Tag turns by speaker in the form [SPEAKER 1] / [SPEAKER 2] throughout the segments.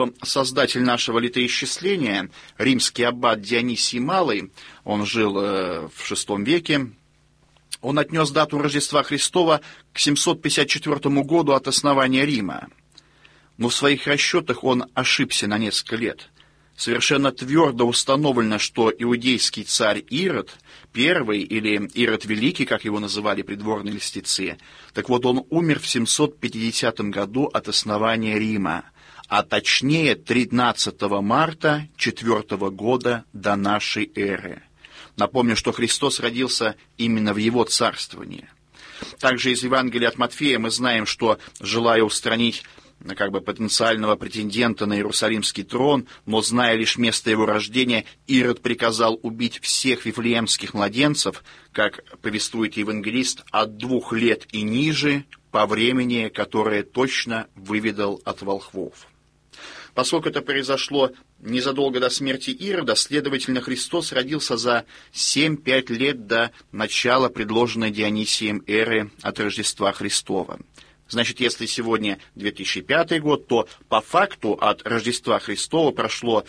[SPEAKER 1] Создатель нашего летоисчисления, римский аббат Дионисий Малый, он жил в VI веке, он отнес дату Рождества Христова к 754 году от основания Рима. Но в своих расчетах он ошибся на несколько лет. Совершенно твердо установлено, что иудейский царь Ирод, первый, или Ирод Великий, как его называли придворные льстецы, так вот он умер в 750 году от основания Рима, а точнее 13 марта 4 года до нашей эры. Напомню, что Христос родился именно в его царствовании. Также из Евангелия от Матфея мы знаем, что, желая устранить потенциального претендента на Иерусалимский трон, но зная лишь место его рождения, Ирод приказал убить всех вифлеемских младенцев, как повествует евангелист, от 2 лет и ниже, по времени, которое точно выведал от волхвов. Поскольку это произошло незадолго до смерти Ирода, следовательно, Христос родился за 7-5 лет до начала предложенной Дионисием эры от Рождества Христова. Значит, если сегодня 2005 год, то по факту от Рождества Христова прошло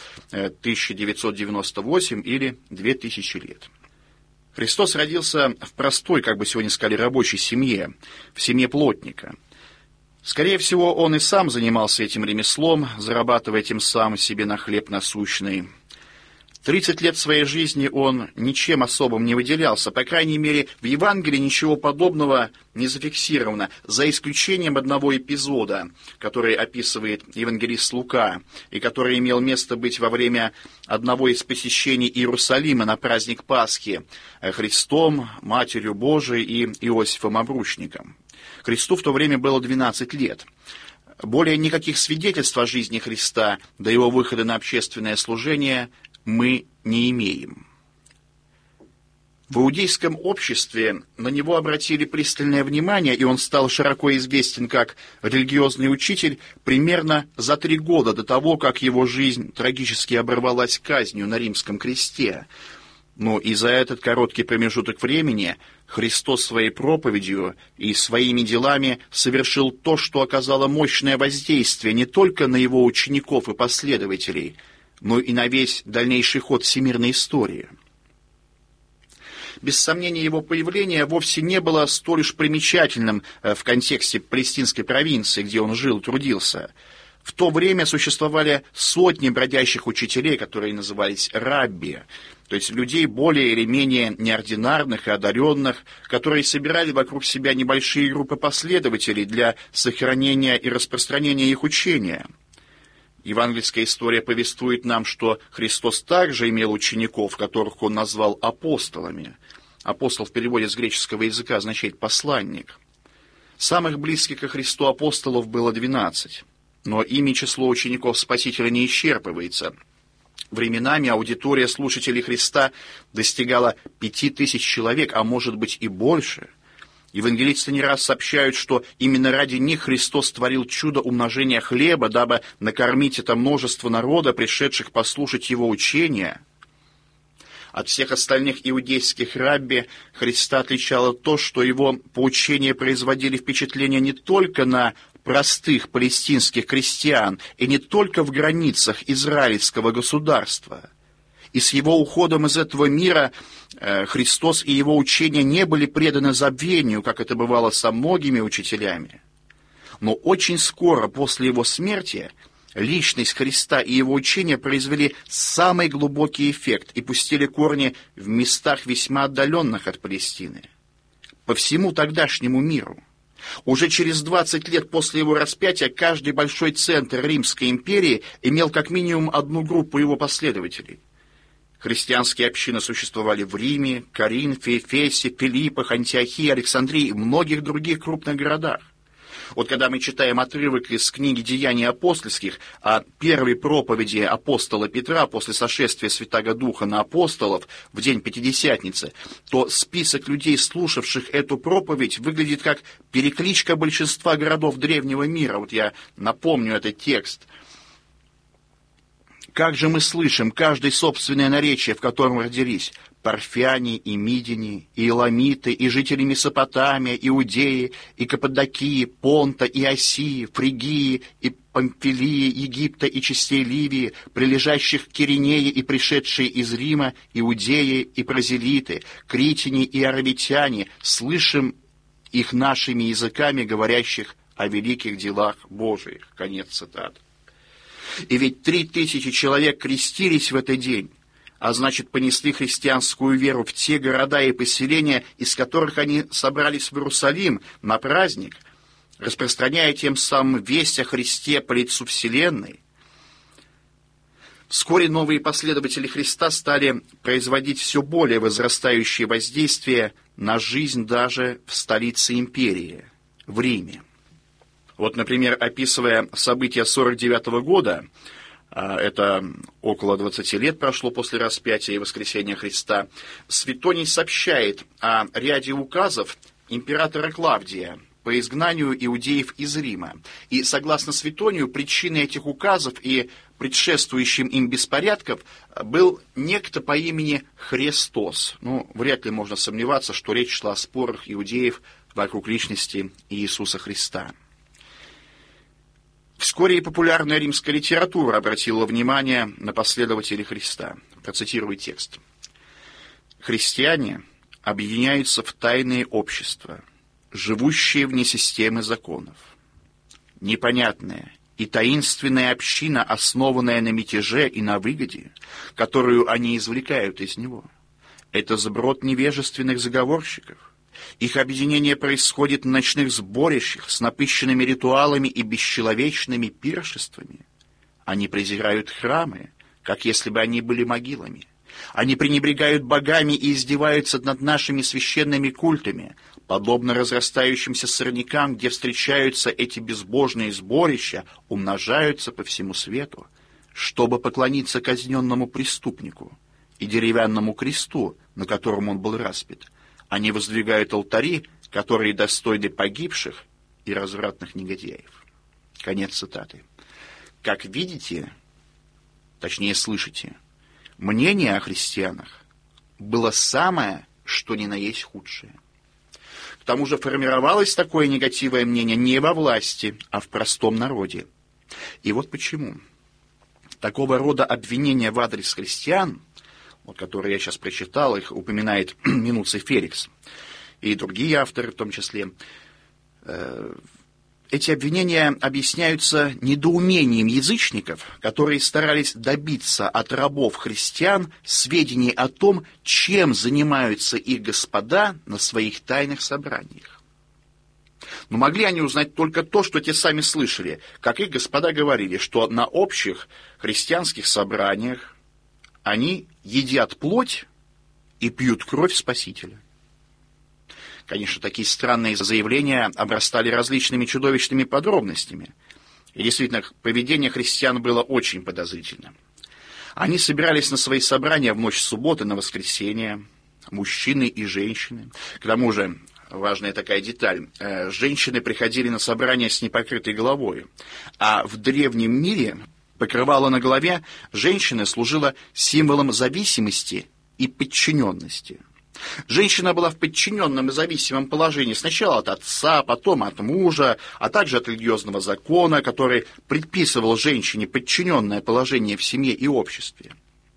[SPEAKER 1] 1998 или 2000 лет. Христос родился в простой, как бы сегодня сказали, рабочей семье, в семье плотника. Скорее всего, он и сам занимался этим ремеслом, зарабатывая тем самым себе на хлеб насущный. 30 лет своей жизни он ничем особым не выделялся, по крайней мере, в Евангелии ничего подобного не зафиксировано, за исключением одного эпизода, который описывает евангелист Лука, и который имел место быть во время одного из посещений Иерусалима на праздник Пасхи Христом, Матерью Божией и Иосифом Обручником. Христу в то время было 12 лет. Более никаких свидетельств о жизни Христа до его выхода на общественное служение мы не имеем. В иудейском обществе на него обратили пристальное внимание, и он стал широко известен как религиозный учитель примерно за 3 года до того, как его жизнь трагически оборвалась казнью на римском кресте. Но и за этот короткий промежуток времени Христос своей проповедью и своими делами совершил то, что оказало мощное воздействие не только на его учеников и последователей, но и на весь дальнейший ход всемирной истории. Без сомнения, его появление вовсе не было столь уж примечательным в контексте палестинской провинции, где он жил, трудился. В то время существовали сотни бродящих учителей, которые назывались рабби, то есть людей более или менее неординарных и одаренных, которые собирали вокруг себя небольшие группы последователей для сохранения и распространения их учения. Евангельская история повествует нам, что Христос также имел учеников, которых он назвал апостолами. Апостол в переводе с греческого языка означает «посланник». Самых близких ко Христу апостолов было 12, но ими число учеников Спасителя не исчерпывается. Временами аудитория слушателей Христа достигала 5000 человек, а может быть и больше. Евангелисты не раз сообщают, что именно ради них Христос творил чудо умножения хлеба, дабы накормить это множество народа, пришедших послушать его учения. От всех остальных иудейских рабби Христа отличало то, что его поучения производили впечатление не только на простых палестинских крестьян и не только в границах израильского государства. И с его уходом из этого мира Христос и его учения не были преданы забвению, как это бывало со многими учителями. Но очень скоро после его смерти личность Христа и его учения произвели самый глубокий эффект и пустили корни в местах весьма отдаленных от Палестины, по всему тогдашнему миру. Уже через 20 лет после его распятия каждый большой центр Римской империи имел как минимум одну группу его последователей. Христианские общины существовали в Риме, Коринфе, Эфесе, Филиппах, Антиохии, Александрии и многих других крупных городах. Вот когда мы читаем отрывок из книги «Деяний апостольских» о первой проповеди апостола Петра после сошествия Святаго Духа на апостолов в день Пятидесятницы, то список людей, слушавших эту проповедь, выглядит как перекличка большинства городов древнего мира. Вот я напомню этот текст. «Как же мы слышим каждое собственное наречие, в котором родились? парфяне и мидяне, и эламиты, и жители Месопотамия, Иудеи, и Каппадокии, Понта, и Осии, Фригии, и Памфилии, Египта и частей Ливии, прилежащих к Киринее и пришедшие из Рима, Иудеи и прозелиты, критяне и аравитяне, слышим их нашими языками, говорящих о великих делах Божиих». Конец цитаты. И ведь 3000 человек крестились в этот день, а значит, понесли христианскую веру в те города и поселения, из которых они собрались в Иерусалим на праздник, распространяя тем самым весть о Христе по лицу вселенной. Вскоре новые последователи Христа стали производить все более возрастающее воздействие на жизнь даже в столице империи, в Риме. Вот, например, описывая события 49 года, это около 20 лет прошло после распятия и воскресения Христа, Светоний сообщает о ряде указов императора Клавдия по изгнанию иудеев из Рима. И, согласно Светонию, причиной этих указов и предшествующим им беспорядков был некто по имени Христос. Вряд ли можно сомневаться, что речь шла о спорах иудеев вокруг личности Иисуса Христа. Вскоре и популярная римская литература обратила внимание на последователей Христа. Процитирую текст. «Христиане объединяются в тайные общества, живущие вне системы законов. Непонятная и таинственная община, основанная на мятеже и на выгоде, которую они извлекают из него, это сброд невежественных заговорщиков. Их объединение происходит на ночных сборищах с напыщенными ритуалами и бесчеловечными пиршествами. Они презирают храмы, как если бы они были могилами. Они пренебрегают богами и издеваются над нашими священными культами, подобно разрастающимся сорнякам, где встречаются эти безбожные сборища, умножаются по всему свету, чтобы поклониться казненному преступнику и деревянному кресту, на котором он был распят. Они воздвигают алтари, которые достойны погибших и развратных негодяев». Конец цитаты. Как видите, точнее слышите, мнение о христианах было самое, что ни на есть худшее. К тому же формировалось такое негативное мнение не во власти, а в простом народе. И вот почему. Такого рода обвинения в адрес христиан, которые я сейчас прочитал, их упоминает Минуций Феликс и другие авторы в том числе, эти обвинения объясняются недоумением язычников, которые старались добиться от рабов христиан сведений о том, чем занимаются их господа на своих тайных собраниях. Но могли они узнать только то, что те сами слышали, как их господа говорили, что на общих христианских собраниях они едят плоть и пьют кровь Спасителя. Конечно, такие странные заявления обрастали различными чудовищными подробностями. И действительно, поведение христиан было очень подозрительным. Они собирались на свои собрания в ночь субботы на воскресенье, мужчины и женщины. К тому же, важная такая деталь, женщины приходили на собрания с непокрытой головой, а в древнем мире покрывало на голове женщины служило символом зависимости и подчиненности. Женщина была в подчиненном и зависимом положении сначала от отца, потом от мужа, а также от религиозного закона, который предписывал женщине подчиненное положение в семье и обществе.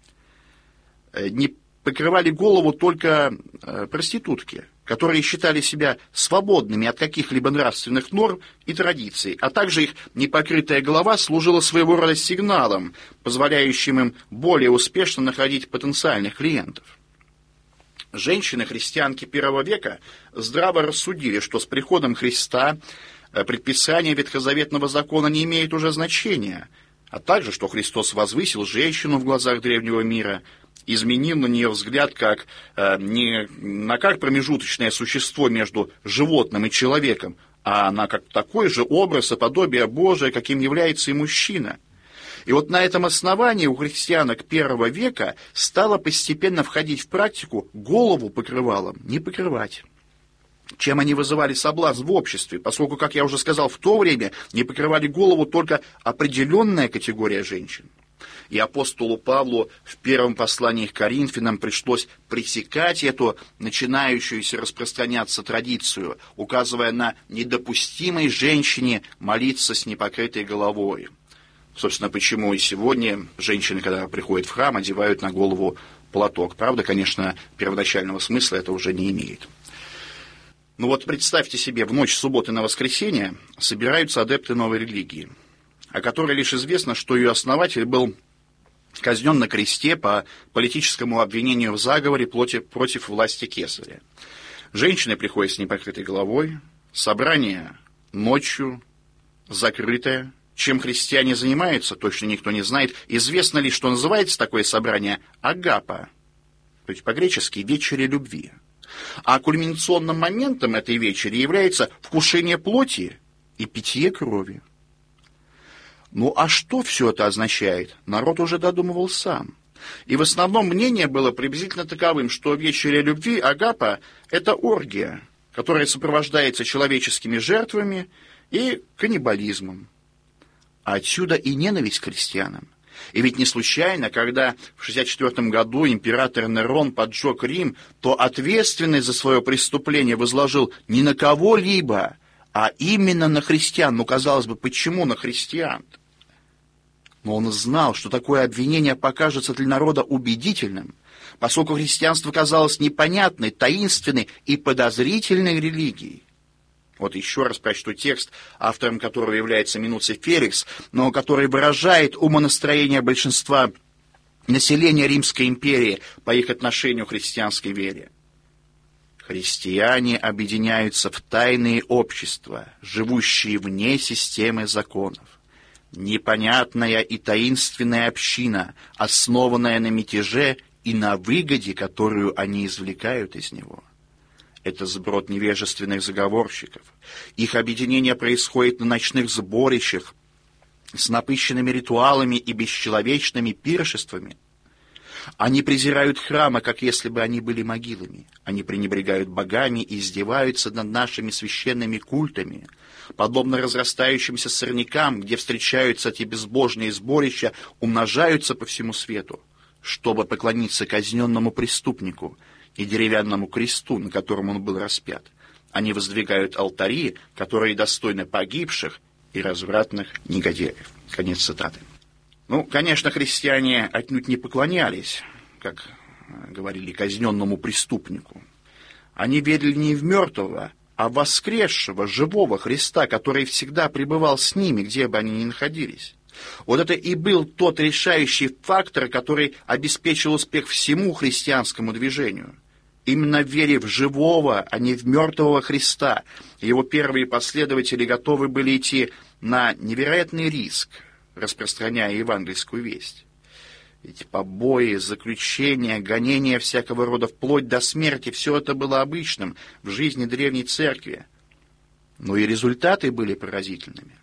[SPEAKER 1] Не покрывали голову только проститутки, которые считали себя свободными от каких-либо нравственных норм и традиций, а также их непокрытая голова служила своего рода сигналом, позволяющим им более успешно находить потенциальных клиентов. Женщины-христианки первого века здраво рассудили, что с приходом Христа предписание ветхозаветного закона не имеет уже значения, а также, что Христос возвысил женщину в глазах древнего мира, изменил на нее взгляд не как промежуточное существо между животным и человеком, а как такой же образ и подобие Божие, каким является и мужчина. И вот на этом основании у христианок первого века стало постепенно входить в практику голову покрывалом не покрывать, чем они вызывали соблазн в обществе, поскольку, как я уже сказал, в то время не покрывали голову только определенная категория женщин. И апостолу Павлу в первом послании к Коринфянам пришлось пресекать эту начинающуюся распространяться традицию, указывая на недопустимость женщине молиться с непокрытой головой. Собственно, почему и сегодня женщины, когда приходят в храм, одевают на голову платок. Правда, конечно, первоначального смысла это уже не имеет. Ну вот представьте себе, в ночь субботы на воскресенье собираются адепты новой религии, о которой лишь известно, что ее основатель был казнен на кресте по политическому обвинению в заговоре против власти Кесаря. Женщины приходят с непокрытой головой, собрание ночью, закрытое. Чем христиане занимаются, точно никто не знает. Известно ли, что называется такое собрание агапа, то есть по-гречески «вечеря любви». А кульминационным моментом этой вечери является вкушение плоти и питье крови. Ну а что все это означает? Народ уже додумывал сам. И в основном мнение было приблизительно таковым, что вечеря любви агапа – это оргия, которая сопровождается человеческими жертвами и каннибализмом. А отсюда и ненависть к христианам. И ведь не случайно, когда в 64 году император Нерон поджег Рим, то ответственность за свое преступление возложил не на кого-либо, а именно на христиан. Ну, казалось бы, почему на христиан? Но он знал, что такое обвинение покажется для народа убедительным, поскольку христианство казалось непонятной, таинственной и подозрительной религией. Вот еще раз прочту текст, автором которого является Минуций Феликс, но который выражает умонастроение большинства населения Римской империи по их отношению к христианской вере. Христиане объединяются в тайные общества, живущие вне системы законов. Непонятная и таинственная община, основанная на мятеже и на выгоде, которую они извлекают из него. Это сброд невежественных заговорщиков. Их объединение происходит на ночных сборищах с напыщенными ритуалами и бесчеловечными пиршествами. Они презирают храмы, как если бы они были могилами. Они пренебрегают богами и издеваются над нашими священными культами. Подобно разрастающимся сорнякам, где встречаются эти безбожные сборища, умножаются по всему свету, чтобы поклониться казненному преступнику и деревянному кресту, на котором он был распят. Они воздвигают алтари, которые достойны погибших и развратных негодяев. Конец цитаты. Ну, конечно, христиане отнюдь не поклонялись, как говорили, казненному преступнику. Они верили не в мертвого, а в воскресшего, живого Христа, который всегда пребывал с ними, где бы они ни находились. Вот это и был тот решающий фактор, который обеспечил успех всему христианскому движению. Именно в вере в живого, а не в мертвого Христа, его первые последователи готовы были идти на невероятный риск, распространяя евангельскую весть. Эти побои, заключения, гонения всякого рода вплоть до смерти, все это было обычным в жизни древней церкви. Но и результаты были поразительными.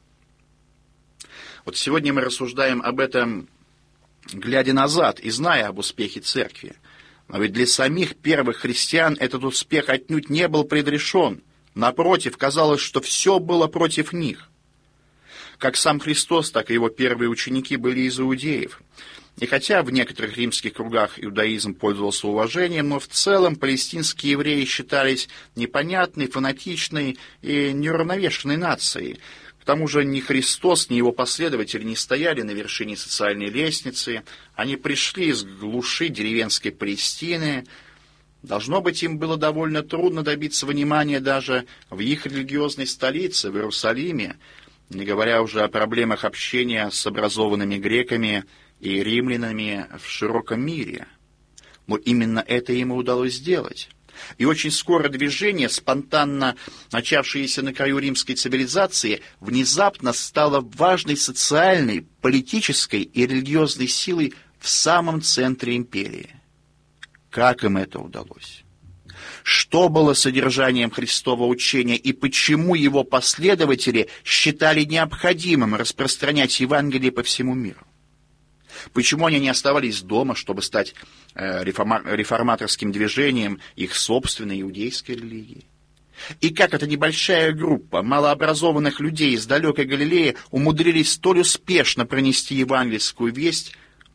[SPEAKER 1] Вот сегодня мы рассуждаем об этом, глядя назад и зная об успехе церкви. Но ведь для самих первых христиан этот успех отнюдь не был предрешен. Напротив, казалось, что все было против них. Как сам Христос, так и его первые ученики были из иудеев. И хотя в некоторых римских кругах иудаизм пользовался уважением, но в целом палестинские евреи считались непонятной, фанатичной и неуравновешенной нацией. К тому же ни Христос, ни его последователи не стояли на вершине социальной лестницы. Они пришли из глуши деревенской Палестины. Должно быть, им было довольно трудно добиться внимания даже в их религиозной столице, в Иерусалиме, не говоря уже о проблемах общения с образованными греками и римлянами в широком мире. Но именно это им и удалось сделать. И очень скоро движение, спонтанно начавшееся на краю римской цивилизации, внезапно стало важной социальной, политической и религиозной силой в самом центре империи. Как им это удалось? Что было содержанием Христового учения и почему его последователи считали необходимым распространять Евангелие по всему миру? Почему они не оставались дома, чтобы стать реформаторским движением их собственной иудейской религии? И как эта небольшая группа малообразованных людей из далекой Галилеи умудрились столь успешно пронести евангельскую весть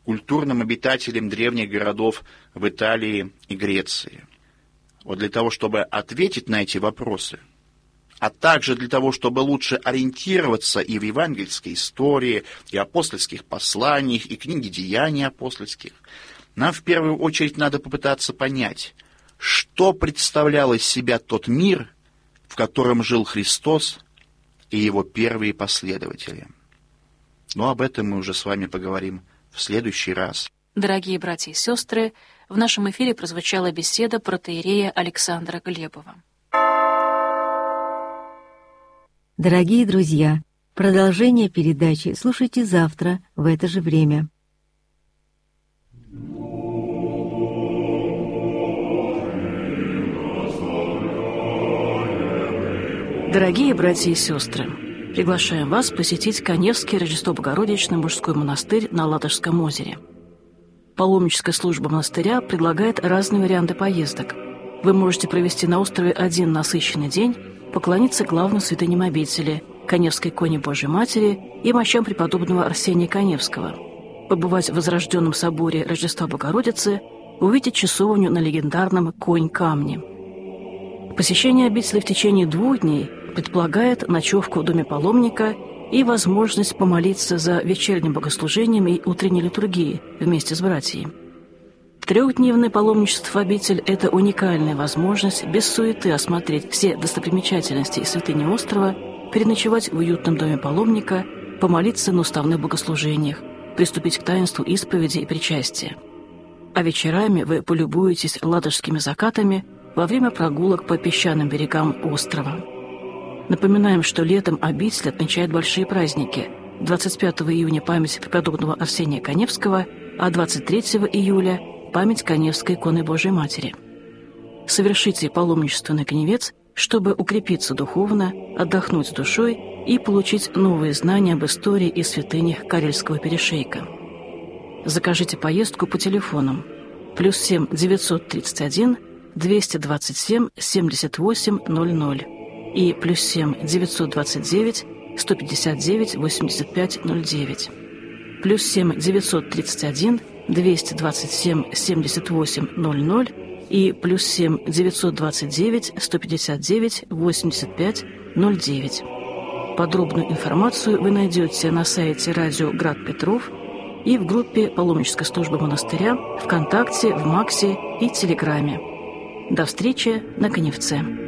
[SPEAKER 1] культурным обитателям древних городов в Италии и Греции. Вот для того, чтобы ответить на эти вопросы, а также для того, чтобы лучше ориентироваться и в евангельской истории, и апостольских посланиях, и книге «Деяний апостольских», нам в первую очередь надо попытаться понять, что представлял из себя тот мир, в котором жил Христос и его первые последователи. Но об этом мы уже с вами поговорим в следующий раз.
[SPEAKER 2] Дорогие братья и сестры, в нашем эфире прозвучала беседа протоиерея Александра Глебова.
[SPEAKER 3] Дорогие друзья, продолжение передачи слушайте завтра в это же время.
[SPEAKER 2] Дорогие братья и сестры, приглашаем вас посетить Каневский Рождество-Богородичный мужской монастырь на Ладожском озере. Паломническая служба монастыря предлагает разные варианты поездок. Вы можете провести на острове один насыщенный день, поклониться главным святыням обители – Каневской иконе Божией Матери и мощам преподобного Арсения Каневского, побывать в Возрожденном соборе Рождества Богородицы, увидеть часовню на легендарном Конь-камне. Посещение обители в течение 2 дней предполагает ночевку в доме паломника и возможность помолиться за вечерним богослужением и утренней литургией вместе с братьями. 3-дневное паломничество в обитель – это уникальная возможность без суеты осмотреть все достопримечательности и святыни острова, переночевать в уютном доме паломника, помолиться на уставных богослужениях, приступить к таинству исповеди и причастия. А вечерами вы полюбуетесь ладожскими закатами во время прогулок по песчаным берегам острова. Напоминаем, что летом обитель отмечает большие праздники. 25 июня – память преподобного Арсения Каневского, а 23 июля – память Каневской иконы Божией Матери. Совершите паломничество на Каневец, чтобы укрепиться духовно, отдохнуть душой и получить новые знания об истории и святынях Карельского перешейка. Закажите поездку по телефонам +7 931 227 78 00 и +7 929 159 85 09, +7 931 227 78 00 и +7 929 159 85 09. Подробную информацию вы найдете на сайте радио «Град Петров» и в группе паломнической службы монастыря ВКонтакте, в Максе и Телеграме. До встречи на Каневце.